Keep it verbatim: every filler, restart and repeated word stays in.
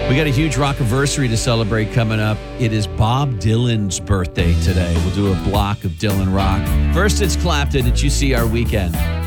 We got a huge rockiversary to celebrate coming up. It is Bob Dylan's birthday today. We'll do a block of Dylan rock. First, it's Clapton at U C R Weekend.